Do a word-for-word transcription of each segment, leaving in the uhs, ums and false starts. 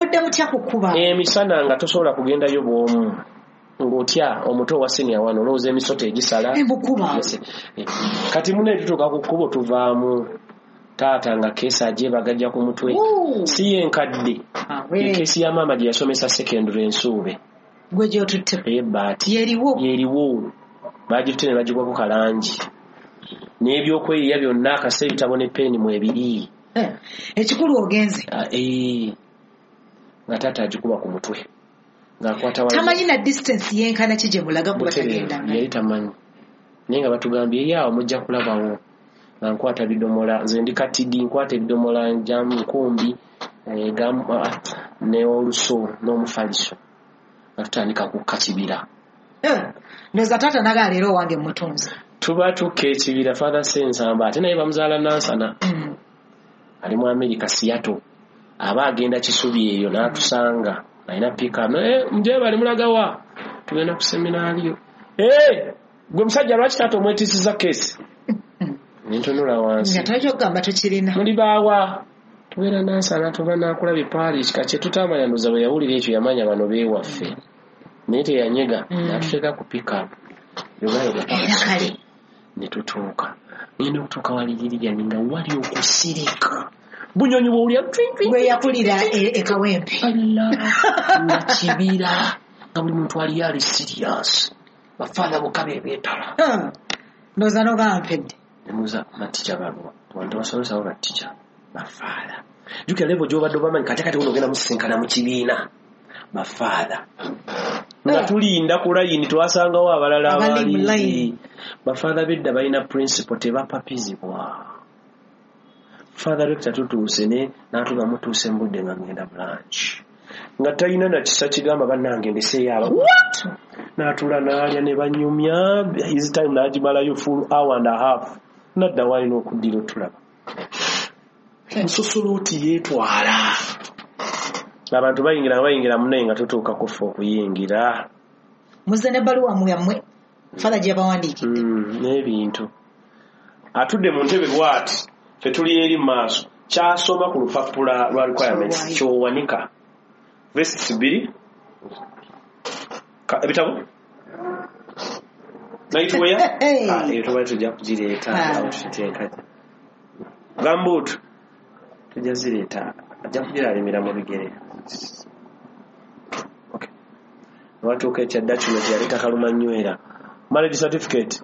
mudde mutya kukuba emisana nga tosobola kugendayo bw'omu ng'otya omuto wa senior wano olowooza emisoto egisala embukuba kati mune tutuuka ku kkubo tuvaamu taata nga keesi agyebagajja ku mutwe si yenkadde ekeesi ya maama gye yasomesa secondary ensuube gwe gyotutte ebaati yeriwo yeriwo bagitutte ne bagigwako kalangi n'ebyokweyiya byonna akasa ebitabo ne peeni mu ebiri ekikulu ogenze nga taata agikuba ku mutwe tamanyi na distance yenkana ki gye mulaga kuba tagenda yali tamanyi naye nga batugambye eri awo mujja kulabawo nga nkwata bidomola nze ndi katidi nkwata ebidomola njamu nkumbi ne oluso n'omufaliso nga tutandika kukka kibira ndoza taata naga leero owange mutunzi tuba tukka ekibira Father Sensamba ate naye bamuzaala Nansana ali mu America Seattle aba agenda kisubi eyo n'atusanga alina pika naye mje bali mulagawa tugenda ku seminario eh gwe musajja lwaki taata omwetisiza kesi nintonula wansi ngatajo gamba tukirina muli bawa tubera Nansana tuba nakulabye Paris kache tutamanya ndoza bwe yawulira ekyo yamanya bano bewaffe naye teyanyega n'atuteeka ku pika yogayo era kale ne tutuuka ngenda okutuuka waliririya ninga wali okusirika bunyonyi bw'olya gwe yakulira ekawempe nga kibira nga buli muntu ali ali serious bafaana bukabe beetala ndoza nogampedde nemuza matica balwa abantu basomesa abo matica bafaala jukira lebo gy'obadde obamanyi kati kati unogenda musisinkana mu kibiina bafaala nga tulinda ku layini twasangawo abalala abali bafaala bedda balina principle tebapapizibwa Father Rector tutuuse ne n'atuga mutuuse mbudde nga ngenda branch nga talina na kisa kigamba bannange ndeseeyo aba what n'atula n'alya ne banyumya his time n'agimalayo full hour and a half nadda walina okuddira otulaba musosolooti yeetwala abantu bayingira bayingira munaye nga tutuuka kufa okuyingira muze ne baluwa mu yammwe Father gye bawandiikidde n'ebintu atudde mu ntebe bw'ati fetuli eri maaso kyasoma ku lupapula lwa requirements kyowanika verses bbiri ebitabo naituweya ebitabo tujja kugireeta awatutenkati gambuutu tujja zireeta ajja kugiralimira mu bigere watuuka ekyadda kino teyaleeta kalumanywera marriage certificate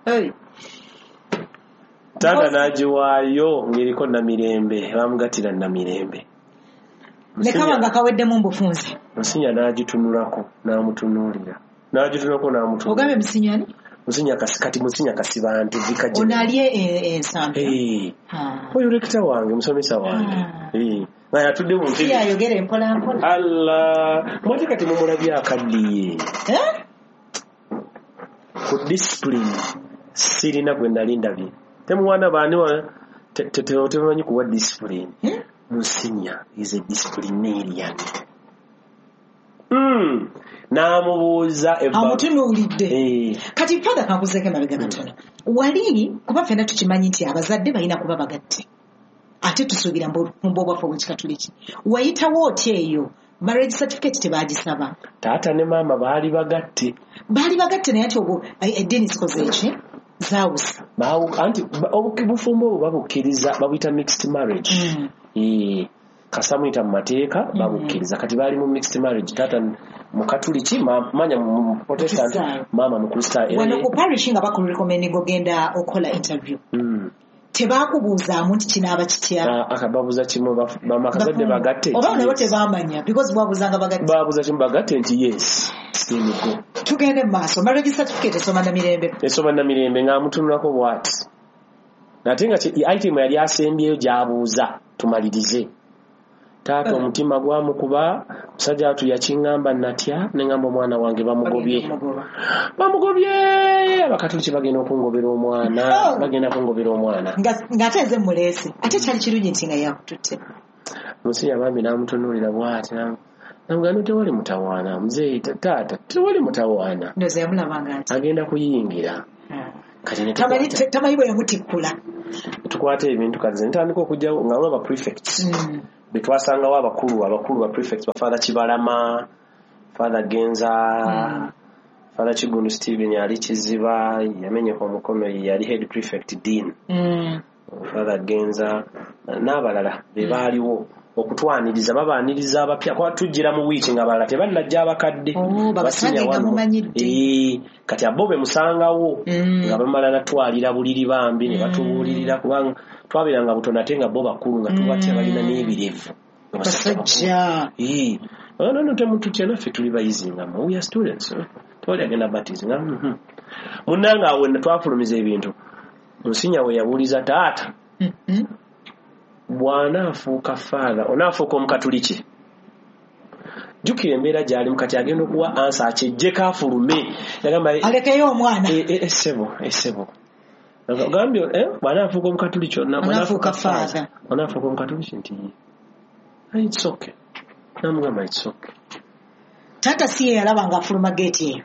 taata n'agiwaayo ng'eriko Namirembe bamugatira Namirembe nekaba nga kaweddemu mbufunze Musinya n'agitunulako n'amutunuulira n'agitunulako n'amutunuulira ogambe Musinya ni Musinya kasikati Musinya kasibantu vikaje onalye ensampa eh oyo rekita wange musomesa wange eh naye atudde mu ntebe yayogera empola mpola Allah mwate kati mumulabya akaddiye eh ku discipline sirina gwe nalindabye temuwana baani wa tetetemanyi kuwa discipline Musinya is a disciplinarian mm namubuuza amutunuulidde eh kati Father kankuzeke mabega katono wali kuba fena tukimanyi nti abazadde balina kuba bagatte ate tusuubira mbombo bwaffe bwekikatuliki wayitawo oti eyo marriage certificate tebagisaba taata ne maama baali bagatte baali bagatte naye ati obwo eddiini zikoze eki zaawusa bawu anti obukibufumbo obwo babukkiriza babuyita mixed marriage mm. eh kasamuyita mu mateeka mm. babukkiriza kati baali mu mixed marriage taata mu katuliki manya mu protestant maama mu kristaayo wano ku parish nga bakulu recommend gogenda okola interview mm. tebakubuuzaamu nti kinaaba kitya akababuuza kimu bamakazadde bagatte oba nabo tebamanya because babuzanga bagatte babuuza kimu bagatte nti yes simigo tugende mu maaso marriage certificate esoma Namirembe esoma Namirembe ng'amutunulako bw'ati ate nga item yali asembyeyo gy'abuuza tumalirize taata omutima gwamukuba musajja watu yakiŋŋamba natya neŋŋamba omwana wange bamugobye bamugobye abakatuliki bagenda okungobera omwana bagenda kungobera omwana ng'ate nze muleese ate kyali kirungi nti nga yakututte Musinya bambi n'amutunuulira bw'ati namugamba tewali mutawaana muzeeyi taata tewali mutawaana ndoza yamulabanga ati agenda kuyingira tamanyi bwe yamutikkula tukwata ebintu kazi ntandika okujjawo nga olaba prefects betwasangawo abakulu abakulu ba prefects ba Father Kibalama, Father Genza, mm. Father Kigundu Stephen yali Kiziba yamenyeka omukono yali head prefect Dean, mm. Father Genza n'abalala be baaliwo okutwaniriza babaaniriza abapya kwa tujjira mu wiiki nga balala tebannajja abakadde oh, babasange mumanyidde eh kati abo be musangawo mm. nga bamala natwalira buliri bambi ne batubuulirira kubanga twabiranga butono ate nga bo bakulu nga tubatya balina n'ebirevu basajja eh ono no temuntu kyana ffe tuli bayizinga mu we are students twali agenda baptism mhm munanga awo ne twafulumiza ebintu Musinya we yabuliza taata mhm bwana afuuka father onaafuuka omukatuliki jukira embeera gyali mukati agenda okuwa ansa akijje kafulume yagamba alekeyo omwana essebo essebo gambyo eh bwana afuuka omukatuliki onaafuuka father onaafuuka omukatuliki nti it's okay namugamba it's okay tata siye yalaba nga afuluma gate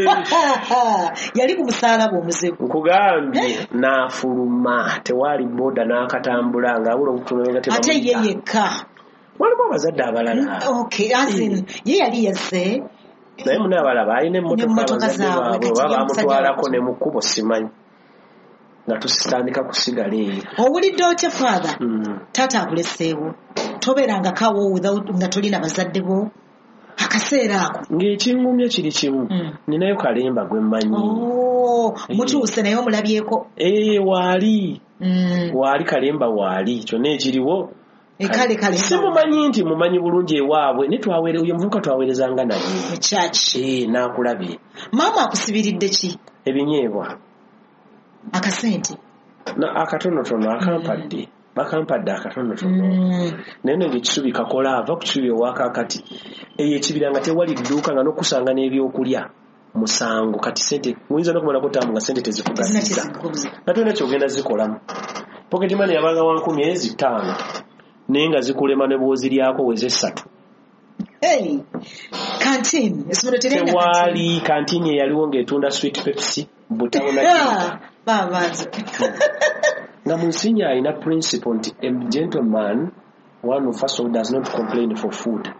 yali ku musalaba omuzibu nkugambye n'afuluma tewali boda n'akatambula nga abula okutunanga tebamu ate ye yekka walimu abazadde abalala okay as in ye yali yazze naye muna abalaba alina emmotoka abazadde baabwe bamutwalako ne mu kkubo simanyi nga tusitandika kusigala eyo owulidde otya father tata akuleseewo tobeeranga kawo nga tolina bazadde bo akaseera ako ng'ekingumye kiri kimu mm. ninayo kalemba gwe mmanyi oh mutuuse naye omulabyeko eh waali mm. waali kalemba waali kyonna ekiriwo ekale kalemba simumanyi nti mumanyi bulungi ewaabwe ne twawere uyo muvuka twawerezanga naye mu church eh naakulabye maama akusibiridde ki ebinyeebwa akasente na akatonotono akampadde mm. bakampadde akatonotono mm. naye ng'ekisubi kakola ava ku kisubi ewakakati eyo ekibira nga tewali dduuka nga n'okusanga n'ebyokulya musango kati sente muyinza n'okumalako taamu nga sente tezikugaziza nga tolina kyogenda zikolamu pocket money yabanga wa nkumi ezi ttaano naye nga zikulema ne bw'oziryako wez'essatu hey canteen esibiro terenda tewali canteen eyaliwo ng'etunda sweet pepsi butawona babazi nga Musinya alina principle nti a gentleman one who first of all does not complain for food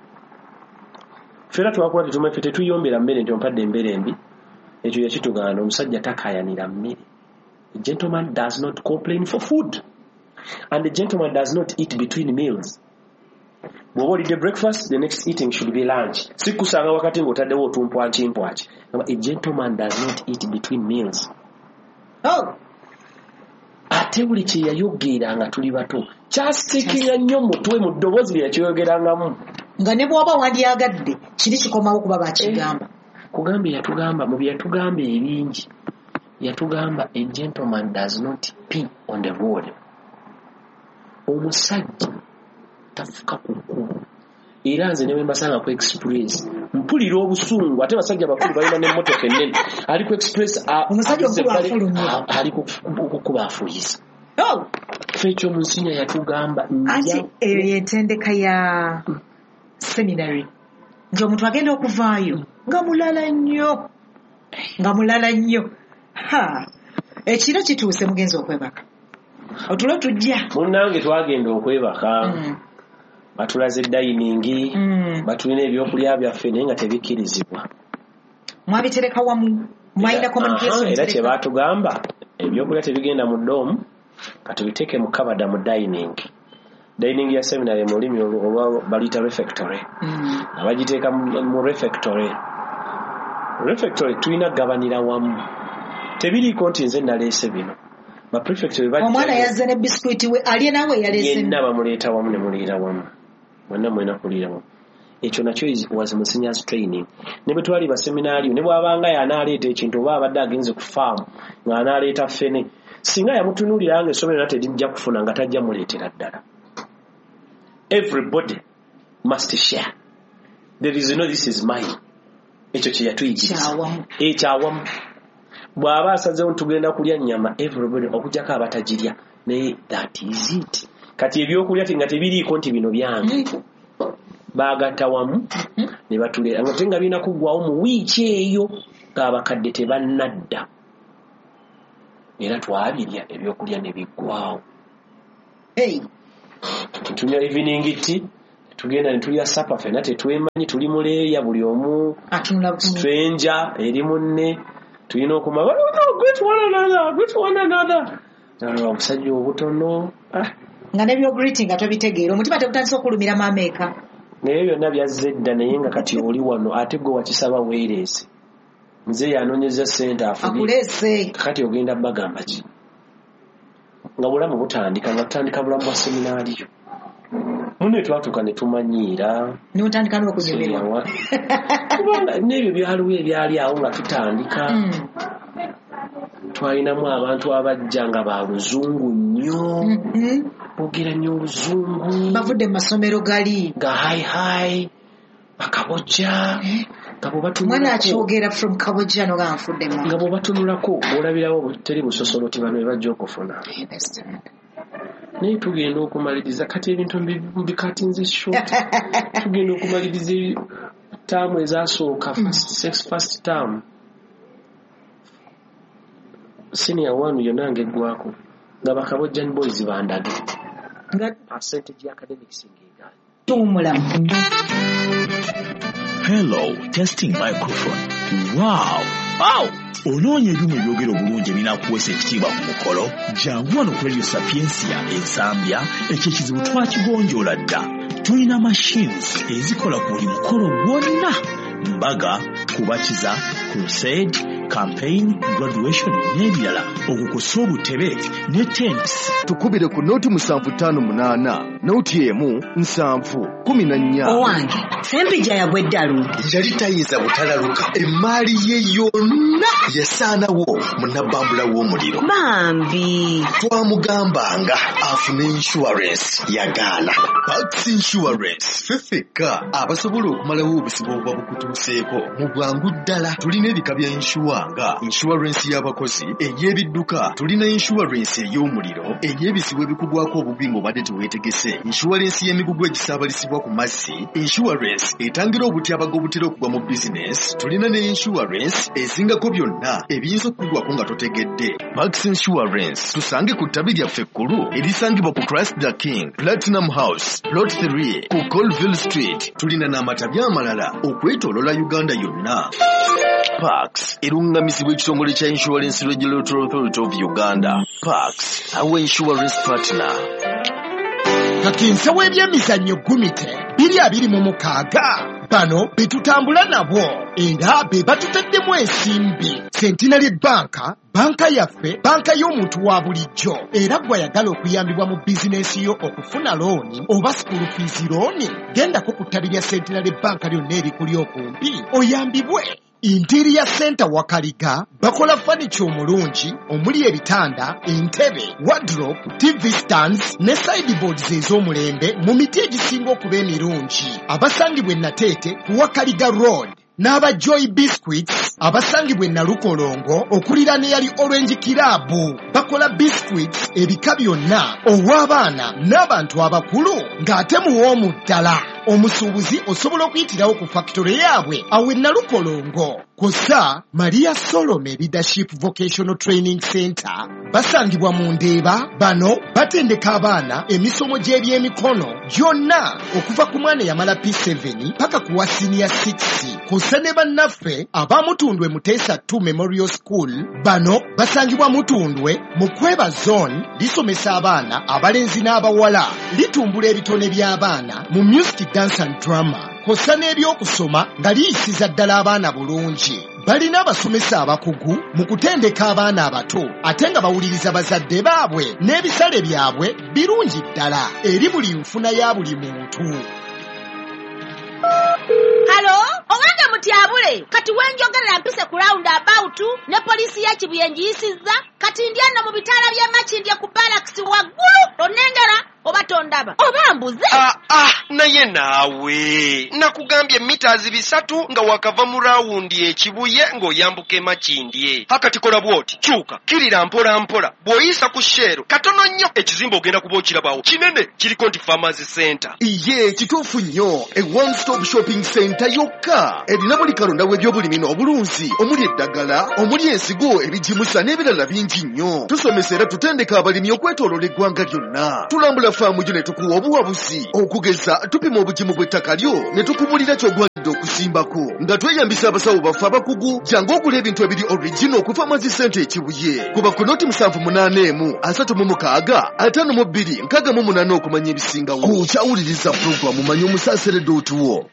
fera twakola kitume fete tuyombera mmere nti ompadde embere embi ekyo yakitugaana omusajja takayanira mmere a gentleman does not complain for food and the gentleman does not eat between meals bw'oba olidde breakfast the next eating should be lunch sikusanga wakati ng'otaddewo otumpwaki mpwaki a gentleman does not eat between meals oh ate buli kye yayogera nga tuli bato kyasitikira nnyo mutwe mu ddoboozi lye yakyogerangamu nga ne bw'oba wandyagadde kiri kikomawo kuba bakigamba eh, kugambye yatugamba mu bye yatugamba ebingi yatugamba a gentleman does not pee on the road omusajja tafuka ku kkubo era nze ne bwe mbasanga ku express mpulira obusungu ate basajja bakulu balina n'emmotoka ennene ali ku express omusajja omukulu afulumya ali kukuba afuliza oh fekyo Musinya yatugamba ati eyo yentendeka ya seminary nti omuntu agenda okuvaayo nga mulala nnyo nga mulala nnyo ha ekiro kituuse mugenzi okwebaka otulo tujja munnange twagenda okwebaka mm. batulaze dining mm. batulina ebyokulya byaffe naye nga tebikkirizibwa mwabitereka wamu mwalina communication era kye baatugamba ebyokulya tebigenda mu doomu katubiteeke mu kabada mu dining dining ya seminary mu lulimi olwa baliyita refectory mm. abagiteeka mu refectory refectory tulina gabanira wamu tebiriiko nti nze naleese bino ba prefect we bajja omwana yazze ne biscuit we aliye nawe yaleese yenna bamuleeta wamu ne muliira wamu mwenna mwena kuliira wamu ekyo nakyo was Musinya's training ne bwe twali ba seminary ne bw'abanga y'anaaleeta ekintu oba abadde agenze ku faamu ng'anaaleeta ffene singa yamutunuulira nga essomero nate lijja kufuna nga tajja muleetera ddala everybody must share there is no this is mine ekyo kye yatuyigiriza ekyawamu bw'aba asazeewo tugenda kulya nnyama everybody okugyako abatagirya naye that is it kati ebyokulya nga tebiriiko nti bino byange baagatta wamu ne batuleera nga tenga birina kuggwawo mu wiiki eyo ng'abakadde tebannadda era twabirya ebyokulya ne biggwawo hey tunywa evening tea tugenda ne tulya sapa fena tetwemanyi tuli muleeya buli omu stranger eri munne tulina okumaba great one another great one another nalo omusajja obutono nga nebyo greeting nga tobitegeera omutima tegutandise okulumira mameeka naye byonna byazze dda naye nga kati oli wano ate gwe wakisaba weereese nze yanonyeza ssente afuleese kati ogenda bagamba ki nga bulamu butandika nga tutandika bulamu bwa seminaariyo munne twatuuka ne tumanyiira n'otandika n'okunyumirwa kubanga n'ebyo byaliwo ebyali awo nga tutandika twalinamu abantu abajja nga ba luzungu nnyo boogera nnyo oluzungu bavudde mu masomero gali ga hayi hayi bakabojja mwana akyogera from kabojja no ganfuddemu nga bw'obatunulako olabirawo teri busosoloti bano ebajja okufuna naye tugenda okumaliriza kati ebintu mbikatinze short tugenda okumaliriza taamu ezasooka first term senior one yonna ng'eggwako nga bakabojjan boys bandage nga percentage ya academics ng'egaana tuumulamu. Hello, testing microphone. Wow, wow. Ononye ebyuma ebyogera obulungi ebinakuweesa ekitiibwa ku mukolo jangu wano ku Radio Sapiensia ensambya ekyo ekizibu twakigonjoola dda. Tulina machines ezikola ku buli mukolo gwonna mbaga kubatiza crusade campaign graduation n'ebirala okukosa obutebe ne tents. Tukubire ku noti musanvu ttaano munaana noti emu nsanvu kumi na nnya. Owange sempija yagwe ddalu yali tayinza butalaluka emmaali ye yonna yasaanawo munabbambula w'omuliro bambi twamugambanga afune insurance yagaana. Pax Insurance fefeka abasobola okumalawo obusibo obwa bukutuuseeko mu bwangu ddala. Tulina ebika bya insure nga insurance y'abakozi, ey'ebidduka, tulina insurance ey'omuliro, ey'ebisibo ebikugwako obubi ng'obadde teweetegese, insurance y'emigugu egisaabalisibwa ku mazzi, insurance etangira obutyabaga obutera okugwa mu business, tulina ne insurance ezingako byonna ebiyinza okukugwako nga totegedde. Max Insurance tusange ku ttabi lyaffe ekkulu erisangibwa ku Christ the King Platinum House Plot three ku Colville Street. Tulina n'amatabi amalala okwetoolola Uganda yonna. Pax erungamizibwa ekitongole kya Insurance Regulatory Authority of Uganda. Pax, our insurance partner. Kakinsa w'ebyemizannyo gumite biri abiri mu mukaaga bano betutambula nabo era be batutaddemu ensimbi. Centenary Banka, banka yaffe, banka y'omuntu wa bulijjo. Era gwayagala okuyambibwa mu bizinesi yo okufuna looni oba school fees looni, gendako ku ttabi lya Centenary Banka lyonna erikuli okumpi oyambibwe. Interior Center Wakaliga bakola furniture omulungi omuli ebitanda, entebe, wardrobe, T V stands ne sideboards ez'omulembe mu miti egisinga okuba emirungi. Abasangibwa e Nateete ku Wakaliga Road. N'aba Joy Biscuits abasangibwa e Nalukolongo okuliraana eyali Orange Club. Bakola biscuits ebika byonna ow'abaana n'abantu abakulu ng'ate muwoomu ddala. Omusuubuzi osobola okuyitirawo ku factory yaabwe awe Nalukolongo. Kosa Maria Solomon Leadership Vocational Training Center basangibwa mu Ndeeba. Bano batendeka abaana emisomo gy'ebyemikono gyonna okuva ku mwana yamala P seven paka ku wa senior six. Kosa ne bannaffe abamutundwe Muteesa two Memorial School. Bano basangibwa Mutundwe mu Kweba Zone lisomesa abaana abalenzi n'abawala, litumbula ebitone by'abaana mu music, dance and drama. Kosa n'ebyokusoma nga liyisiza ddala abaana bulungi. Balina abasomesa abakugu mu kutendeka abaana abato ate nga bawuliriza bazadde baabwe n'ebisale byabwe birungi ddala eri buli nfuna ya buli muntu. Halo, owange mutyabule kati wenjogerera mpise ku round about ne polisi ya Kibuyenji yisizza kati ndyano mu bitaala bya Makindye ku Barracks waggulu onengera oba tondaba oba mbuze. Ah, ah, naye naawe nakugambye mitaazi bisatu nga wakava mu rawundi ekibuye ng'oyambuka Makindye. Hakati kola bwoti kyuka kirira mpola mpola bw'oyisa ku Shero katono nnyo ekizimba ogenda kuba okirabawo kinene kiriko nti Pharmacy Center. Iye kituufu nnyo, a one stop shopping center yokka erina buli kalonda w'ebyobulimi n'obulunzi omuli eddagala, omuli ensigo, ebijimusa n'ebirala bingi nnyo. Tusomesa era tutendeka abalimi okwetooloola eggwanga lyonna. Tulambula Tugenda faamu gyo ne tukuwa obuwabuzi okugeza tupima obugimu bw'ettaka lyo ne tukubulira ky'ogwadde okusimbako nga tweyambisa abasawo baffe abakugu. Jangu ogula ebintu ebiri original okuva Mazi Center ekibuye kuba ku noti musanvu munaana emu asatu mu mukaaga ataano mu bbiri nkaaga mu munaana okumanya ebisingawo. Kukyawuliriza pulogulamu manya omusaaseredde otuwo.